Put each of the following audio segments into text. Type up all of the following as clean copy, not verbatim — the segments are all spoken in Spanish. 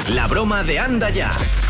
La broma de Anda Ya.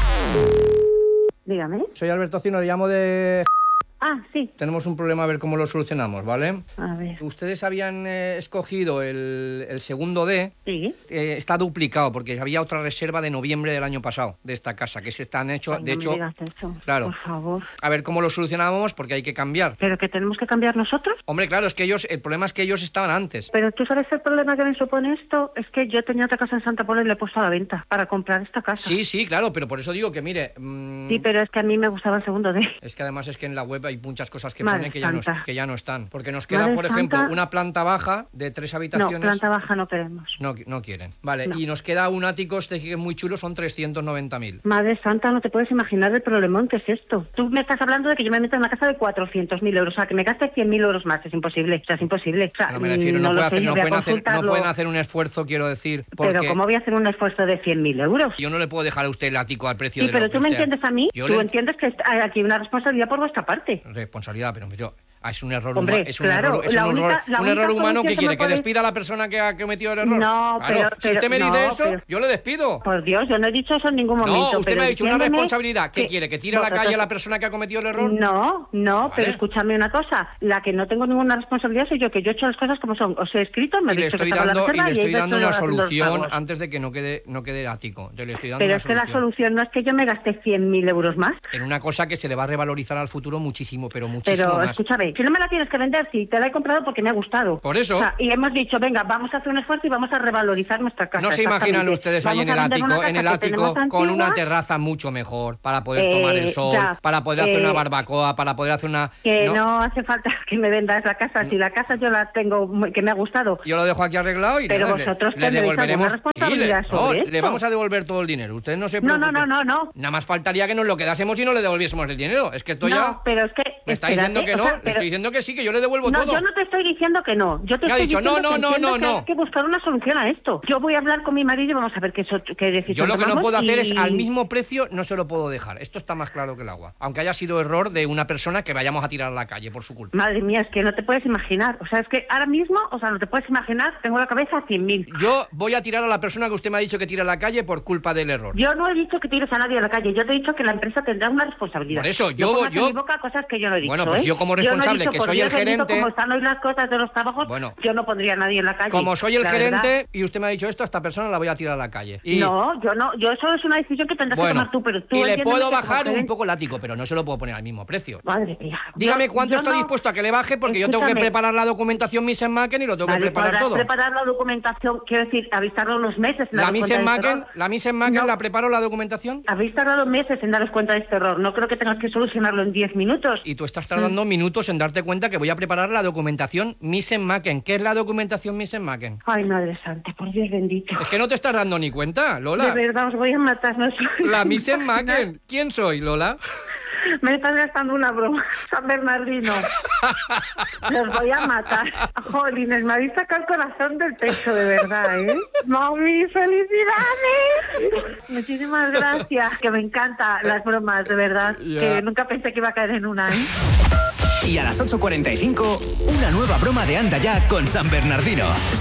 Dígame. Soy Alberto Cino, le llamo de... Ah, sí. Tenemos un problema, a ver cómo lo solucionamos, ¿vale? A ver. Ustedes habían escogido el segundo D. Sí. Está duplicado porque había otra reserva de noviembre del año pasado de esta casa, que se están hecho, Ay, de no hecho... me digas eso, claro. por favor. A ver cómo lo solucionábamos porque hay que cambiar. ¿Pero que tenemos que cambiar nosotros? Hombre, claro, es que el problema es que ellos estaban antes. Pero tú sabes el problema que me supone esto, es que yo tenía otra casa en Santa Pola y le he puesto a la venta para comprar esta casa. Sí, claro, pero por eso digo que, mire... Sí, pero es que a mí me gustaba el segundo D. Es que además es que en la web hay muchas cosas que Madre ponen santa. que ya no están. Porque nos queda, Madre por ejemplo, santa. una planta baja de 3 habitaciones. No, planta baja no queremos. No quieren. Vale, No. y nos queda un ático que es muy chulo, son 390.000. Madre santa, no te puedes imaginar el problemón que es esto. Tú me estás hablando de que yo me meto en una casa de 400.000 euros, o sea, que me gaste 100.000 euros más, es imposible. O sea, es imposible. O sea, No me refiero, no lo sé, yo voy a no consultarlo. pueden hacer un esfuerzo, quiero decir, porque Pero ¿cómo voy a hacer un esfuerzo de 100.000 euros? yo no le puedo dejar a usted el ático al precio Sí, de pero lo que tú me usted- entiendes a mí. Yo Tú le- entiendes que hay aquí una responsabilidad por vuestra parte. Responsabilidad, pero yo... es un error Hombre, humano. Es un claro, error, es la un única- error, la un única error humano solución que que quiere me que podéis- despida a la persona que ha cometido el error. No, Claro, si usted me dice no, eso, pero- yo le despido. Por Dios, yo no he dicho eso en ningún momento. No, usted pero me ha dicho una entiéndeme responsabilidad. ¿Qué quiere? ¿Que tire a la vosotros- calle a la persona que ha cometido el error? No, Vale. pero escúchame una cosa. La que no tengo ninguna responsabilidad soy yo, que yo he hecho las cosas como son. Os he escrito, me Y le he dicho que estoy estaba en la dando, reserva y he una hecho haciendo los solución pagos. antes de que no quede ático. Yo le estoy dando Pero una es que la solución. solución no es que yo me gaste 100.000 euros más. En una cosa que se le va a revalorizar al futuro muchísimo, pero muchísimo Pero más. escúchame, si no me la tienes que vender, si te la he comprado porque me ha gustado. Por eso. O sea, y hemos dicho, venga, vamos a hacer un esfuerzo y vamos a revalorizar nuestra casa. No se imaginan exactamente. ustedes ahí Vamos en a el vender una ático, casa que tenemos con una antigua, terraza mucho mejor para poder tomar el sol, ya, para poder hacer una barbacoa, para poder hacer una... que no hace falta que me vendas la casa. Si la casa yo la tengo, que me ha gustado. Yo lo dejo aquí arreglado y Pero nada, vosotros le tendréis devolveremos. alguna responsabilidad sobre le esto. vamos a devolver todo el dinero. Usted no se No, preocupe. no. Nada más faltaría que nos lo quedásemos y no le devolviésemos el dinero. Es que esto ya... No, pero es que... Me está espérate, diciendo que no, o sea, le pero- estoy diciendo que sí, que yo le devuelvo No, todo. yo no te estoy diciendo que no. Yo te ¿Qué ha estoy dicho? diciendo No, que entiendo que no. hay que buscar una solución a esto. Yo voy a hablar con mi marido y vamos a ver qué decisión Yo lo que no tomamos puedo hacer y- es al mismo precio, no se lo puedo dejar. Esto está más claro que el agua. Aunque haya sido error de una persona que vayamos a tirar a la calle por su culpa. Madre mía, es que no te puedes imaginar. O sea, es que ahora mismo, no te puedes imaginar, tengo la cabeza a 100.000. Yo voy a tirar a la persona que usted me ha dicho que tire a la calle por culpa del error. Yo no he dicho que tires a nadie a la calle, yo te he dicho que la empresa tendrá una responsabilidad. Por eso, No pongas yo- en mi boca cosas que yo no he dicho. Bueno, pues ¿eh? yo como no he responsable, dicho, que por soy Dios el bendito, gerente- como están hoy las cosas de los trabajos, Bueno. yo no pondría a nadie en la calle. Como soy el la gerente verdad. y usted me ha dicho esto, a esta persona la voy a tirar a la calle. Y, No, yo no, yo eso es una decisión que tendrás que bueno, tomar tú, pero tú y le entiéndeme puedo que como bajar un gerente- poco el ático, pero no se lo puedo poner al mismo precio. Madre mía. Dígame Yo- cuánto yo está no- dispuesto a que le baje, porque yo tengo que Escúchame. preparar la documentación Misen-Macken y lo tengo que Vale, preparar podrás todo. preparar la documentación, quiero decir, habéis tardado unos meses en La daros cuenta de este Misen-Macken, error. No. la preparo la documentación Habéis tardado meses en daros cuenta de este error. No creo que tengas que solucionarlo en 10 minutos. y tú estás tardando minutos en darte cuenta que voy a preparar la documentación Misen-Macken. ¿Qué es la documentación Misen-Macken? Ay, Madre Santa, por Dios bendito. Es que no te estás dando ni cuenta, Lola. De verdad, os voy a matar. No soy- La Misen-Macken. ¿Quién soy, Lola? Me estás gastando una broma. San Bernardino. Los voy a matar. Jolines, me habéis sacado el corazón del pecho, de verdad, ¿eh? Mami, felicidades. Muchísimas gracias. Que me encantan las bromas, de verdad. Ya. Que nunca pensé que iba a caer en una, ¿eh? Y a las 8:45, una nueva broma de Anda Ya con San Bernardino.